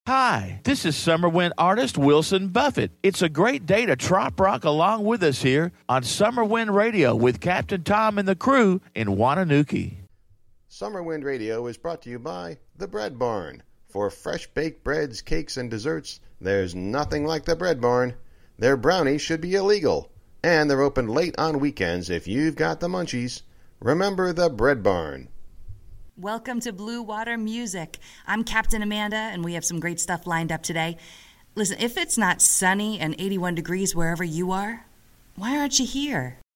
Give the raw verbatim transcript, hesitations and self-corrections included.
Hi, this is summer wind artist Wilson Buffett. It's a great day to trop rock along with us here on Summer Wind Radio with Captain Tom and the crew in Wananuki. Summer Wind Radio is brought to you by The Bread Barn. For fresh baked breads, cakes, and desserts, there's nothing like The Bread Barn. Their brownies should be illegal, and they're open late on weekends if you've got the munchies. Remember The Bread Barn. Welcome to Blue Water Music. I'm Captain Amanda, and we have some great stuff lined up today. Listen, if it's not sunny and eighty-one degrees wherever you are, why aren't you here?